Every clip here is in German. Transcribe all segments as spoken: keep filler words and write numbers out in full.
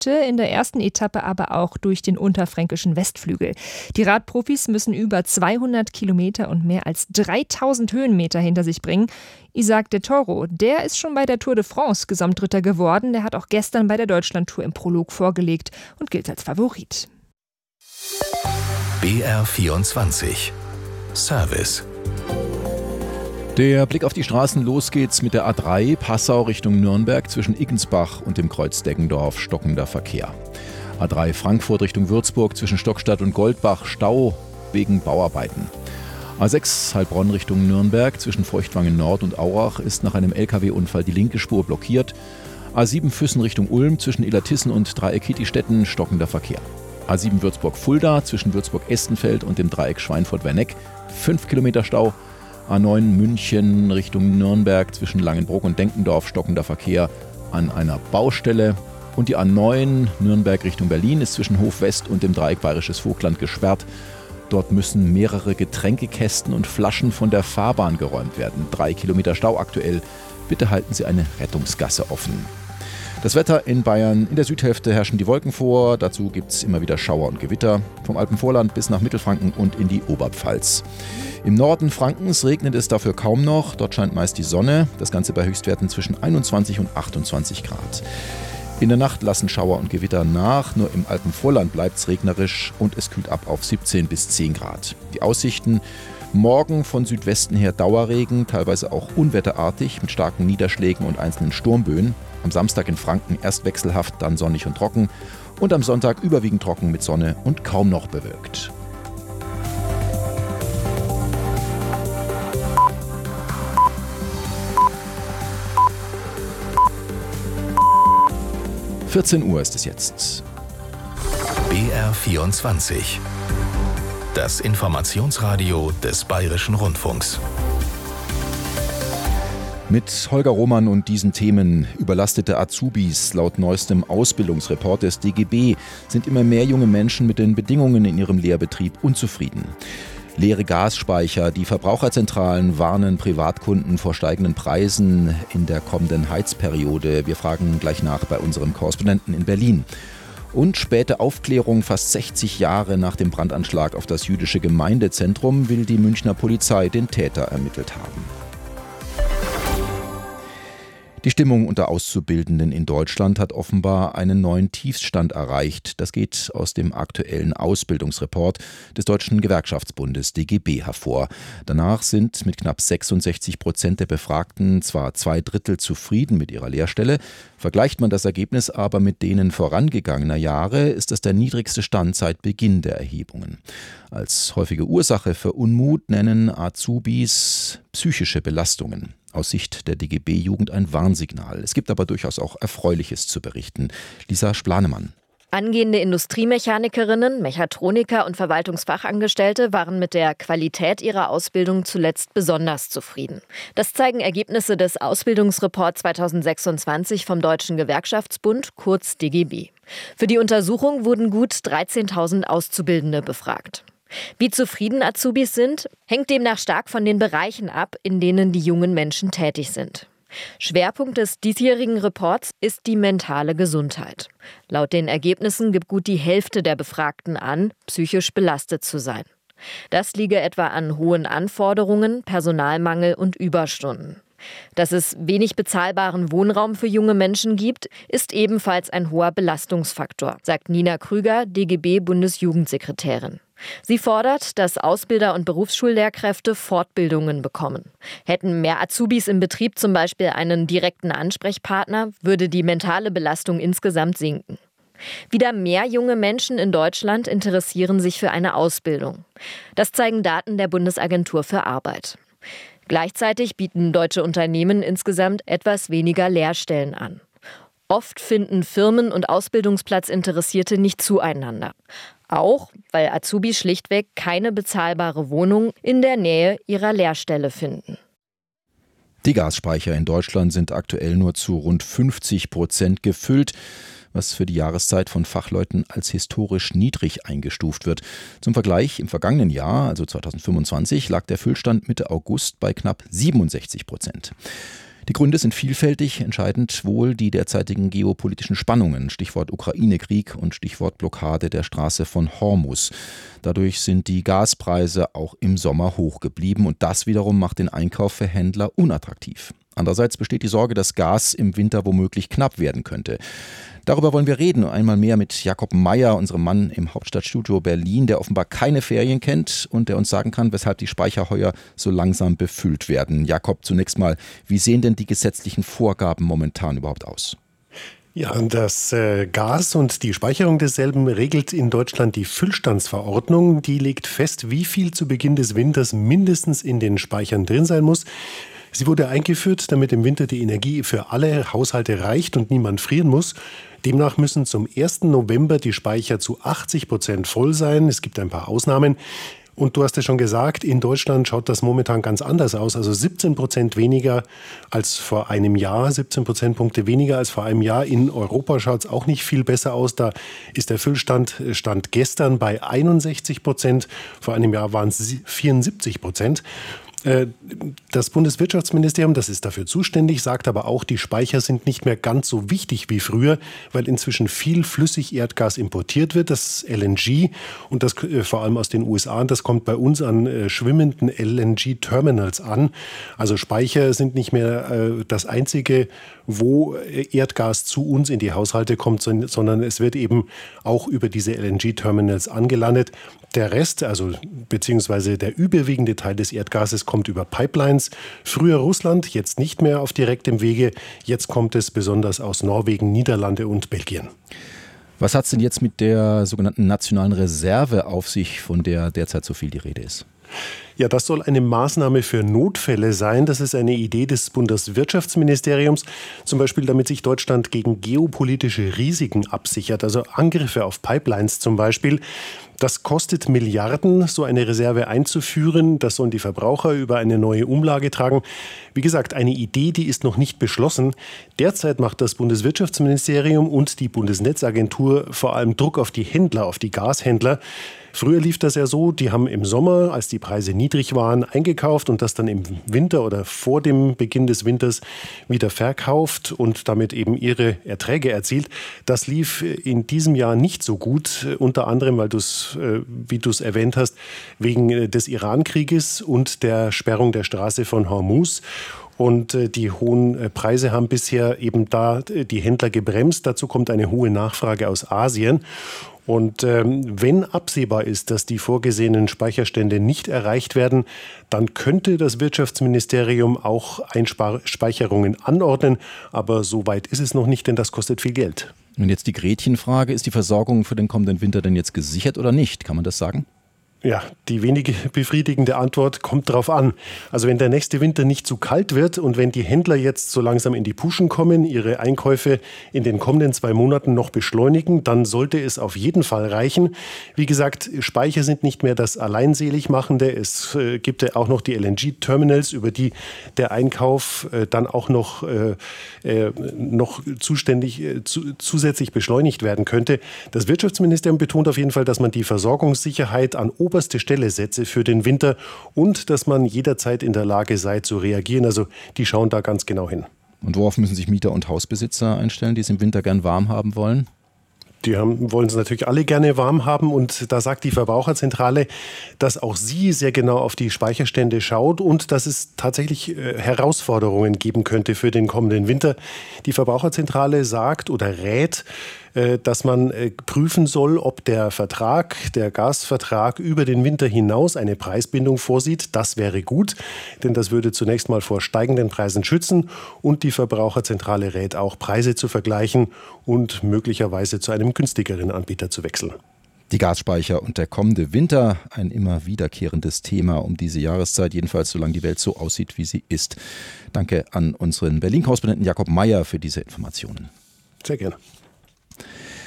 Mitte, in der ersten Etappe aber auch durch den unterfränkischen Westflügel. Die Radprofis müssen über zweihundert Kilometer und mehr als dreitausend Höhenmeter hinter sich bringen. Isaac de Toro, der ist schon bei der Tour de France Gesamtdritter geworden. Der hat auch gestern bei der Deutschlandtour im Prolog vorgelegt und gilt als Favorit. B R vierundzwanzig Service. Der Blick auf die Straßen, los geht's mit der A drei Passau Richtung Nürnberg zwischen Iggensbach und dem Kreuz Deggendorf, stockender Verkehr. A drei Frankfurt Richtung Würzburg zwischen Stockstadt und Goldbach, Stau wegen Bauarbeiten. A sechs Heilbronn Richtung Nürnberg zwischen Feuchtwangen Nord und Aurach ist nach einem L K W-Unfall die linke Spur blockiert. A sieben Füssen Richtung Ulm zwischen Illertissen und Dreieck-Kietistetten, stockender Verkehr. A sieben Würzburg-Fulda zwischen Würzburg-Estenfeld und dem Dreieck Schweinfurt-Werneck, fünf Kilometer Stau. A neun München Richtung Nürnberg zwischen Langenbrock und Denkendorf, stockender Verkehr an einer Baustelle. Und die A neun Nürnberg Richtung Berlin ist zwischen Hof West und dem Dreieck Bayerisches Vogtland gesperrt. Dort müssen mehrere Getränkekästen und Flaschen von der Fahrbahn geräumt werden. Drei Kilometer Stau aktuell. Bitte halten Sie eine Rettungsgasse offen. Das Wetter in Bayern: in der Südhälfte herrschen die Wolken vor. Dazu gibt es immer wieder Schauer und Gewitter. Vom Alpenvorland bis nach Mittelfranken und in die Oberpfalz. Im Norden Frankens regnet es dafür kaum noch. Dort scheint meist die Sonne. Das Ganze bei Höchstwerten zwischen einundzwanzig und achtundzwanzig Grad. In der Nacht lassen Schauer und Gewitter nach. Nur im Alpenvorland bleibt es regnerisch und es kühlt ab auf siebzehn bis zehn Grad. Die Aussichten: morgen von Südwesten her Dauerregen, teilweise auch unwetterartig mit starken Niederschlägen und einzelnen Sturmböen. Am Samstag in Franken erst wechselhaft, dann sonnig und trocken. Und am Sonntag überwiegend trocken mit Sonne und kaum noch bewölkt. vierzehn Uhr ist es jetzt. B R vierundzwanzig. Das Informationsradio des Bayerischen Rundfunks. Mit Holger Roman und diesen Themen: überlastete Azubis. Laut neuestem Ausbildungsreport des D G B sind immer mehr junge Menschen mit den Bedingungen in ihrem Lehrbetrieb unzufrieden. Leere Gasspeicher, die Verbraucherzentralen warnen Privatkunden vor steigenden Preisen in der kommenden Heizperiode. Wir fragen gleich nach bei unserem Korrespondenten in Berlin. Und späte Aufklärung: fast sechzig Jahre nach dem Brandanschlag auf das jüdische Gemeindezentrum will die Münchner Polizei den Täter ermittelt haben. Die Stimmung unter Auszubildenden in Deutschland hat offenbar einen neuen Tiefstand erreicht. Das geht aus dem aktuellen Ausbildungsreport des Deutschen Gewerkschaftsbundes D G B hervor. Danach sind mit knapp sechsundsechzig Prozent der Befragten zwar zwei Drittel zufrieden mit ihrer Lehrstelle. Vergleicht man das Ergebnis aber mit denen vorangegangener Jahre, ist es der niedrigste Stand seit Beginn der Erhebungen. Als häufige Ursache für Unmut nennen Azubis psychische Belastungen. Aus Sicht der D G B-Jugend ein Warnsignal. Es gibt aber durchaus auch Erfreuliches zu berichten. Lisa Splanemann. Angehende Industriemechanikerinnen, Mechatroniker und Verwaltungsfachangestellte waren mit der Qualität ihrer Ausbildung zuletzt besonders zufrieden. Das zeigen Ergebnisse des Ausbildungsreports zweitausendsechsundzwanzig vom Deutschen Gewerkschaftsbund, kurz D G B. Für die Untersuchung wurden gut dreizehntausend Auszubildende befragt. Wie zufrieden Azubis sind, hängt demnach stark von den Bereichen ab, in denen die jungen Menschen tätig sind. Schwerpunkt des diesjährigen Reports ist die mentale Gesundheit. Laut den Ergebnissen gibt gut die Hälfte der Befragten an, psychisch belastet zu sein. Das liege etwa an hohen Anforderungen, Personalmangel und Überstunden. Dass es wenig bezahlbaren Wohnraum für junge Menschen gibt, ist ebenfalls ein hoher Belastungsfaktor, sagt Nina Krüger, D G B-Bundesjugendsekretärin. Sie fordert, dass Ausbilder und Berufsschullehrkräfte Fortbildungen bekommen. Hätten mehr Azubis im Betrieb zum Beispiel einen direkten Ansprechpartner, würde die mentale Belastung insgesamt sinken. Wieder mehr junge Menschen in Deutschland interessieren sich für eine Ausbildung. Das zeigen Daten der Bundesagentur für Arbeit. Gleichzeitig bieten deutsche Unternehmen insgesamt etwas weniger Lehrstellen an. Oft finden Firmen und Ausbildungsplatzinteressierte nicht zueinander. Auch, weil Azubis schlichtweg keine bezahlbare Wohnung in der Nähe ihrer Lehrstelle finden. Die Gasspeicher in Deutschland sind aktuell nur zu rund fünfzig Prozent gefüllt, was für die Jahreszeit von Fachleuten als historisch niedrig eingestuft wird. Zum Vergleich: im vergangenen Jahr, also zweitausendfünfundzwanzig, lag der Füllstand Mitte August bei knapp siebenundsechzig Prozent. Die Gründe sind vielfältig, entscheidend wohl die derzeitigen geopolitischen Spannungen, Stichwort Ukraine-Krieg und Stichwort Blockade der Straße von Hormuz. Dadurch sind die Gaspreise auch im Sommer hoch geblieben und das wiederum macht den Einkauf für Händler unattraktiv. Andererseits besteht die Sorge, dass Gas im Winter womöglich knapp werden könnte. Darüber wollen wir reden, einmal mehr mit Jakob Meier, unserem Mann im Hauptstadtstudio Berlin, der offenbar keine Ferien kennt und der uns sagen kann, weshalb die Speicher heuer so langsam befüllt werden. Jakob, zunächst mal, wie sehen denn die gesetzlichen Vorgaben momentan überhaupt aus? Ja, das äh, Gas und die Speicherung desselben regelt in Deutschland die Füllstandsverordnung. Die legt fest, wie viel zu Beginn des Winters mindestens in den Speichern drin sein muss. Sie wurde eingeführt, damit im Winter die Energie für alle Haushalte reicht und niemand frieren muss. Demnach müssen zum ersten November die Speicher zu achtzig Prozent voll sein. Es gibt ein paar Ausnahmen. Und du hast es schon gesagt, in Deutschland schaut das momentan ganz anders aus. Also siebzehn Prozent weniger als vor einem Jahr, siebzehn Prozentpunkte weniger als vor einem Jahr. In Europa schaut es auch nicht viel besser aus. Da ist der Füllstand stand gestern bei einundsechzig Prozent. Vor einem Jahr waren es vierundsiebzig Prozent. Das Bundeswirtschaftsministerium, das ist dafür zuständig, sagt aber auch, die Speicher sind nicht mehr ganz so wichtig wie früher, weil inzwischen viel Flüssigerdgas importiert wird, das L N G und das vor allem aus den U S A. Das kommt bei uns an äh, schwimmenden L N G-Terminals an. Also Speicher sind nicht mehr äh, das einzige, wo Erdgas zu uns in die Haushalte kommt, sondern es wird eben auch über diese L N G-Terminals angelandet. Der Rest, also beziehungsweise der überwiegende Teil des Erdgases kommt über Pipelines. Früher Russland, jetzt nicht mehr auf direktem Wege. Jetzt kommt es besonders aus Norwegen, Niederlande und Belgien. Was hat es denn jetzt mit der sogenannten nationalen Reserve auf sich, von der derzeit so viel die Rede ist? Ja, das soll eine Maßnahme für Notfälle sein. Das ist eine Idee des Bundeswirtschaftsministeriums, zum Beispiel damit sich Deutschland gegen geopolitische Risiken absichert, also Angriffe auf Pipelines zum Beispiel. Das kostet Milliarden, so eine Reserve einzuführen. Das sollen die Verbraucher über eine neue Umlage tragen. Wie gesagt, eine Idee, die ist noch nicht beschlossen. Derzeit macht das Bundeswirtschaftsministerium und die Bundesnetzagentur vor allem Druck auf die Händler, auf die Gashändler. Früher lief das ja so, die haben im Sommer, als die Preise niedrig waren, eingekauft und das dann im Winter oder vor dem Beginn des Winters wieder verkauft und damit eben ihre Erträge erzielt. Das lief in diesem Jahr nicht so gut, unter anderem, weil du es, wie du es erwähnt hast, wegen des Iran-Krieges und der Sperrung der Straße von Hormuz. Und die hohen Preise haben bisher eben da die Händler gebremst. Dazu kommt eine hohe Nachfrage aus Asien. Und ähm, wenn absehbar ist, dass die vorgesehenen Speicherstände nicht erreicht werden, dann könnte das Wirtschaftsministerium auch Einspeicherungen anordnen. Aber so weit ist es noch nicht, denn das kostet viel Geld. Und jetzt die Gretchenfrage, ist die Versorgung für den kommenden Winter denn jetzt gesichert oder nicht? Kann man das sagen? Ja, die wenig befriedigende Antwort kommt drauf an. Also wenn der nächste Winter nicht zu kalt wird und wenn die Händler jetzt so langsam in die Puschen kommen, ihre Einkäufe in den kommenden zwei Monaten noch beschleunigen, dann sollte es auf jeden Fall reichen. Wie gesagt, Speicher sind nicht mehr das Alleinseligmachende. Es äh, gibt ja auch noch die L N G-Terminals, über die der Einkauf äh, dann auch noch, äh, äh, noch zuständig, äh, zu, zusätzlich beschleunigt werden könnte. Das Wirtschaftsministerium betont auf jeden Fall, dass man die Versorgungssicherheit an oberste Stelle setze für den Winter und dass man jederzeit in der Lage sei zu reagieren. Also die schauen da ganz genau hin. Und worauf müssen sich Mieter und Hausbesitzer einstellen, die es im Winter gern warm haben wollen? Die haben, wollen es natürlich alle gerne warm haben und da sagt die Verbraucherzentrale, dass auch sie sehr genau auf die Speicherstände schaut und dass es tatsächlich äh, Herausforderungen geben könnte für den kommenden Winter. Die Verbraucherzentrale sagt oder rät, äh, dass man äh, prüfen soll, ob der Vertrag, der Gasvertrag über den Winter hinaus eine Preisbindung vorsieht. Das wäre gut, denn das würde zunächst mal vor steigenden Preisen schützen und die Verbraucherzentrale rät auch, Preise zu vergleichen und möglicherweise zu einem günstigeren Anbieter zu wechseln. Die Gasspeicher und der kommende Winter, ein immer wiederkehrendes Thema um diese Jahreszeit, jedenfalls solange die Welt so aussieht, wie sie ist. Danke an unseren Berlin-Korrespondenten Jakob Meier für diese Informationen. Sehr gerne.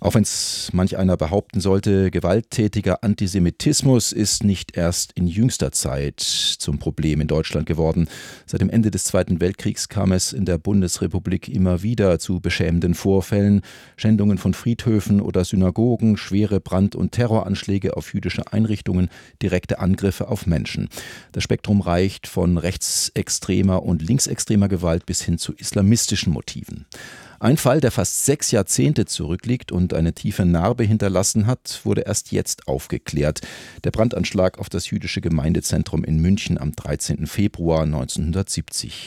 Auch wenn es manch einer behaupten sollte, gewalttätiger Antisemitismus ist nicht erst in jüngster Zeit zum Problem in Deutschland geworden. Seit dem Ende des Zweiten Weltkriegs kam es in der Bundesrepublik immer wieder zu beschämenden Vorfällen, Schändungen von Friedhöfen oder Synagogen, schwere Brand- und Terroranschläge auf jüdische Einrichtungen, direkte Angriffe auf Menschen. Das Spektrum reicht von rechtsextremer und linksextremer Gewalt bis hin zu islamistischen Motiven. Ein Fall, der fast sechs Jahrzehnte zurückliegt und eine tiefe Narbe hinterlassen hat, wurde erst jetzt aufgeklärt. Der Brandanschlag auf das jüdische Gemeindezentrum in München am dreizehnten Februar neunzehnhundertsiebzig.